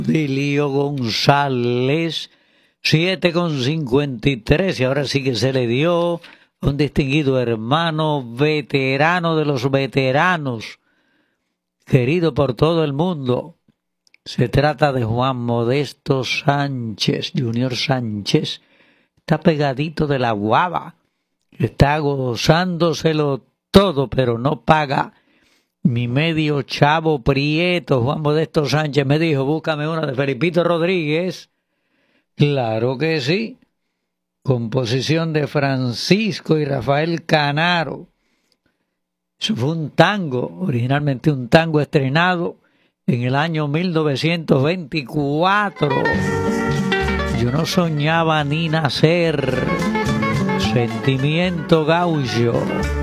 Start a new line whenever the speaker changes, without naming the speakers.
Dilio González, 7:53, y ahora sí que se le dio un distinguido hermano, veterano de los veteranos, querido por todo el mundo. Se trata de Juan Modesto Sánchez, Junior Sánchez. Está pegadito de la guava, está gozándoselo todo, pero no paga. Mi medio chavo Prieto, Juan Modesto Sánchez, me dijo, búscame una de Felipito Rodríguez. Claro que sí. Composición de Francisco y Rafael Canaro. Eso fue un tango, originalmente un tango estrenado en el año 1924. Yo no soñaba ni nacer. Sentimiento gaucho.